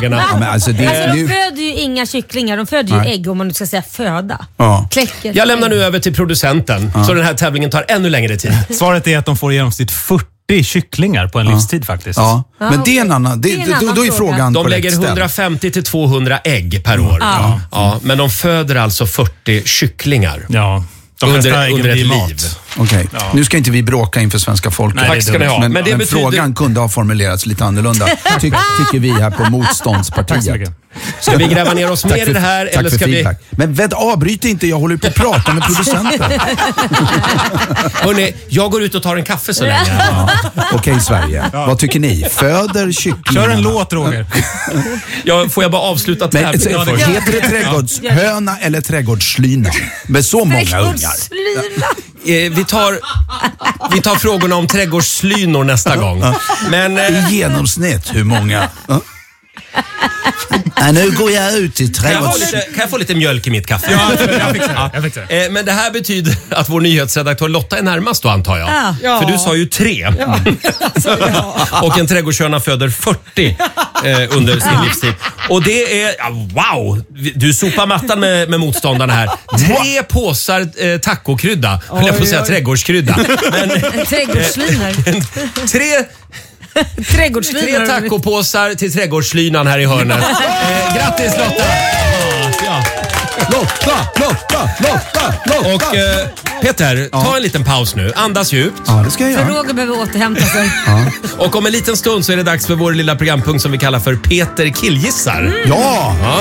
frågorna. Ja, men alltså de föder ju inga kycklingar, de föder ju ägg om man nu ska säga föda. Ja. Kläcker. Jag lämnar nu över till producenten så den här tävlingen tar ännu längre tid. Svaret är att de får i genomsnitt 40 kycklingar på en livstid faktiskt. Ja. Men det är en annan, då är frågan de lägger 150 till 200 ägg per år. Ja, men de föder alltså 40 kycklingar. Ja. Under ett liv. Okej. Nu ska inte vi bråka inför svenska folket. Nej, tack ska ni ha. Men det betyder... frågan kunde ha formulerats lite annorlunda. Tycker vi här på Motståndspartiet. Ska vi gräva ner oss mer i det här? Tack eller ska vi... Men avbryt inte, jag håller på att prata med producenten. Hörrni, jag går ut och tar en kaffe så länge. Okej, Sverige. Vad tycker ni? Föder kycklingar? Kör en låt, Roger. Får jag bara avsluta tävlingen först? Heter det trädgårdshöna eller trädgårdsslyna? Med så många ungar. Vi tar frågorna om trädgårdslynor nästa gång. Men i genomsnitt, hur många? Nu går jag ut i trädgårds... Kan jag få lite mjölk i mitt kaffe? Ja, jag fick det. Men det här betyder att vår nyhetsredaktör Lotta är närmast då, antar jag. Ja. För du sa ju 3. Och en trädgårdshöna föder 40 under sin livstid. Och det är... wow! Du sopar mattan med motståndarna här. 3 påsar tacokrydda. Höll jag på att säga trädgårdskrydda. Trädgårdslynor. 3 tacopåsar till trädgårdslynan här i hörnet. Grattis Lotta! Lotta! Och Peter, ta en liten paus nu. Andas djupt. Ja, det ska jag göra. För Roger behöver återhämta sig. Och om en liten stund så är det dags för vår lilla programpunkt som vi kallar för Peter killgissar. Ja!